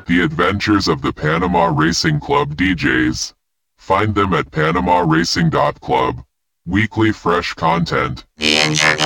The Adventures of the Panama Racing Club DJs. Find them at panamaracing.club. Weekly fresh content. The Injured